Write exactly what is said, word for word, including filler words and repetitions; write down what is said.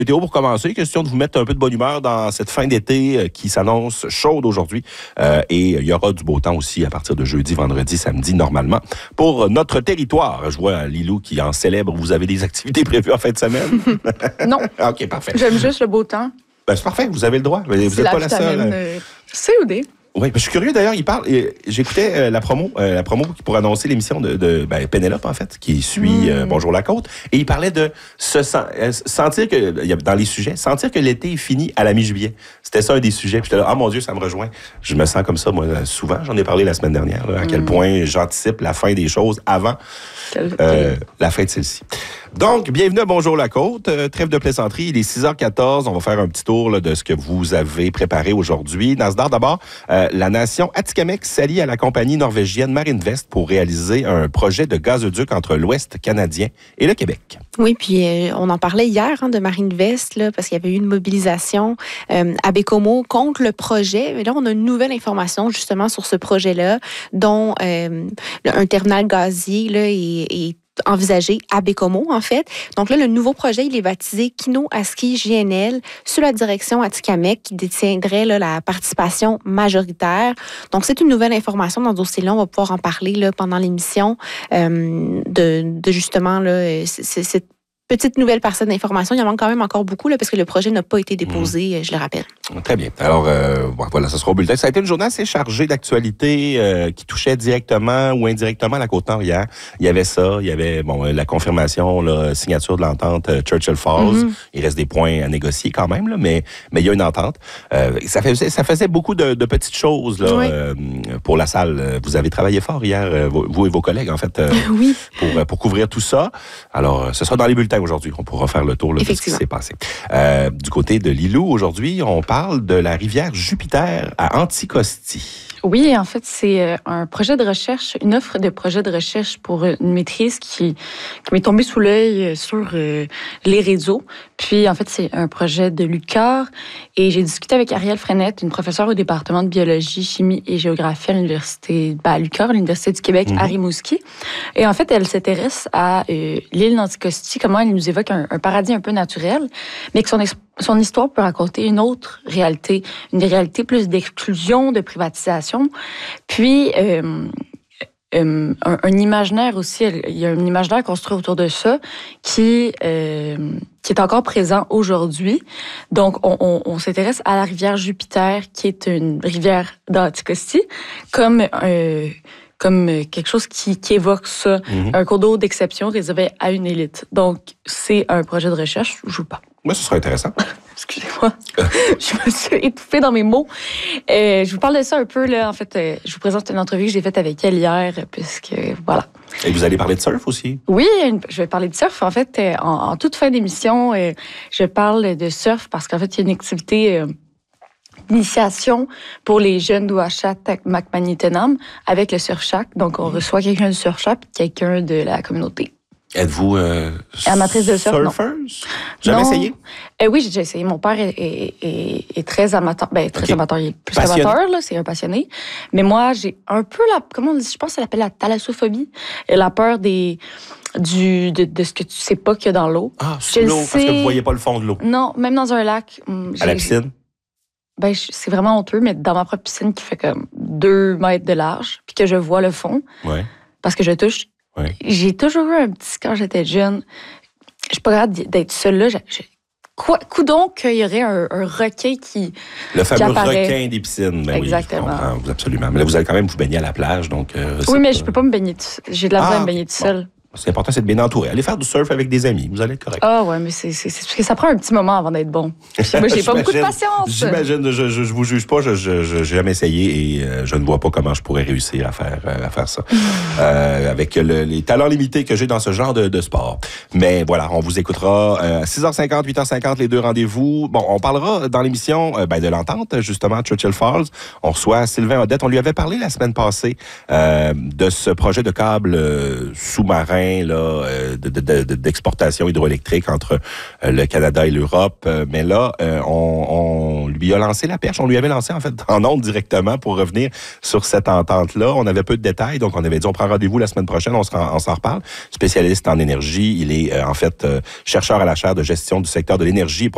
Météo pour commencer, question de vous mettre un peu de bonne humeur dans cette fin d'été qui s'annonce chaude aujourd'hui. Euh, et il y aura du beau temps aussi à partir de jeudi, vendredi, samedi, normalement, pour notre territoire. Je vois Lilou qui en célèbre. Vous avez des activités prévues en fin de semaine? Non. OK, parfait. J'aime juste le beau temps. Ben, c'est parfait, vous avez le droit. Vous n'êtes pas la seule. Euh, C O D. Oui, ben, je suis curieux d'ailleurs, il parle. J'écoutais euh, la promo, euh, la promo pour annoncer l'émission de, de ben, Pénélope, en fait, qui suit mm. euh, Bonjour la Côte. Et il parlait de se sen euh, sentir que, dans les sujets, sentir que l'été est fini à la mi-juillet. C'était ça un des sujets. Puis j'étais là, ah mon Dieu, ça me rejoint. Je me sens comme ça, moi, souvent. J'en ai parlé la semaine dernière, là, à mm. quel point j'anticipe la fin des choses avant euh, la fin de celle-ci. Donc, bienvenue à Bonjour la Côte. Euh, trêve de plaisanterie, il est six heures quatorze. On va faire un petit tour là, de ce que vous avez préparé aujourd'hui. Nasdaq, d'abord, euh, la nation Atikamekw s'allie à la compagnie norvégienne Marinvest pour réaliser un projet de gazoduc entre l'Ouest canadien et le Québec. Oui, puis euh, on en parlait hier hein, de Marinvest, là, parce qu'il y avait eu une mobilisation euh, à Baie-Comeau contre le projet. Mais là, on a une nouvelle information justement sur ce projet-là, dont euh, un terminal gazier là, est, est envisagé à Baie-Comeau, en fait. Donc là, le nouveau projet, il est baptisé Kino-Aski G N L sous la direction Atikamekw qui détiendrait là, la participation majoritaire. Donc, c'est une nouvelle information dans ce dossier-là. On va pouvoir en parler là, pendant l'émission euh, de, de justement là, cette petite nouvelle partie d'information. Il y en manque quand même encore beaucoup là, parce que le projet n'a pas été déposé, mmh. je le rappelle. Très bien. Alors, euh, voilà, ce sera au bulletin. Ça a été une journée assez chargée d'actualités euh, qui touchait directement ou indirectement la Côte-Nord hier. Il y avait ça, il y avait bon la confirmation, la signature de l'entente euh, Churchill Falls. Mm-hmm. Il reste des points à négocier quand même, là, mais, mais il y a une entente. Euh, ça, faisait, ça faisait beaucoup de, de petites choses là, oui. euh, pour la salle. Vous avez travaillé fort hier, euh, vous et vos collègues, en fait, euh, oui. pour, pour couvrir tout ça. Alors, ce sera dans les bulletins aujourd'hui. On pourra faire le tour là, de ce qui s'est passé. Euh, du côté de Lilou, aujourd'hui, on parle de la rivière Jupiter à Anticosti. Oui, en fait, c'est un projet de recherche, une offre de projet de recherche pour une maîtrise qui, qui m'est tombée sous l'œil sur euh, les réseaux. Puis, en fait, c'est un projet de l'UQAR. Et j'ai discuté avec Arielle Frenette, une professeure au département de biologie, chimie et géographie à l'université, ben, à l'UQAR, à l'Université du Québec, mm-hmm. à Rimouski. Et en fait, elle s'intéresse à euh, l'île d'Anticosti, comment elle nous évoque un, un paradis un peu naturel, mais que son Son histoire peut raconter une autre réalité, une réalité plus d'exclusion, de privatisation. Puis, euh, euh, un, un imaginaire aussi, il y a un imaginaire construit autour de ça qui, euh, qui est encore présent aujourd'hui. Donc, on, on, on s'intéresse à la rivière Jupiter, qui est une rivière d'Anticosti, comme... Euh, comme quelque chose qui, qui évoque ça, mm-hmm. un cours d'eau d'exception réservé à une élite. Donc, c'est un projet de recherche, je joue pas. Moi, ce sera intéressant. Excusez-moi, je me suis étouffée dans mes mots. Euh, je vous parle de ça un peu, là. En fait, euh, je vous présente une entrevue que j'ai faite avec elle hier, puisque, voilà. Et vous allez parler de surf aussi? Oui, je vais parler de surf. En fait, en, en toute fin d'émission, euh, je parle de surf parce qu'en fait, il y a une activité... Euh, initiation pour les jeunes d'Ouachat Macmanitenam avec le Surf Shack. Donc, on mmh. reçoit quelqu'un du Surf Shack et quelqu'un de la communauté. Êtes-vous euh, amatrice de surf? Surfers? Jamais non. essayé? Euh, oui, j'ai déjà essayé. Mon père est, est, est, est très amateur. Ben, très okay. amateur. Il est plus passionné. Amateur, là. C'est un passionné. Mais moi, j'ai un peu la... Comment on dit? Je pense que ça s'appelle la thalassophobie. Et la peur des... Du, de, de ce que tu sais pas qu'il y a dans l'eau. Ah, sous l'eau, sais... parce que vous voyez pas le fond de l'eau. Non, même dans un lac. À la piscine? Ben, c'est vraiment honteux, mais dans ma propre piscine qui fait comme deux mètres de large, puis que je vois le fond, ouais. parce que je touche. Ouais. J'ai toujours eu un petit... Quand j'étais jeune, je suis pas capable d'être seule là. Je, je, quoi, coudonc qu'il y aurait un, un requin qui Le fameux qui requin des piscines. Ben exactement. Oui, je comprends, absolument. Mais là, vous allez quand même vous baigner à la plage, donc... Euh, oui, mais pas... je peux pas me baigner... J'ai de la misère ah, à me baigner tout seul. Bon. C'est important, c'est de bien entourer. Allez faire du surf avec des amis, vous allez être correct. Ah ouais, mais c'est, c'est, c'est parce que ça prend un petit moment avant d'être bon. Puis moi, j'ai pas beaucoup de patience. J'imagine, je, je, je vous juge pas, je, je, je j'ai jamais essayé et euh, je ne vois pas comment je pourrais réussir à faire, euh, à faire ça. euh, avec le, les talents limités que j'ai dans ce genre de, de sport. Mais voilà, on vous écoutera euh, à six heures cinquante, huit heures cinquante, les deux rendez-vous. Bon, on parlera dans l'émission euh, ben, de l'entente, justement, Churchill Falls. On reçoit Sylvain Odette. On lui avait parlé la semaine passée euh, de ce projet de câble euh, sous-marin, là, euh, De, de, de, d'exportation hydroélectrique entre euh, le Canada et l'Europe. Euh, mais là, euh, on, on lui a lancé la perche. On lui avait lancé, en fait, en ondes directement pour revenir sur cette entente-là. On avait peu de détails, donc on avait dit on prend rendez-vous la semaine prochaine, on, se, on s'en reparle. Spécialiste en énergie, il est, euh, en fait, euh, chercheur à la chaire de gestion du secteur de l'énergie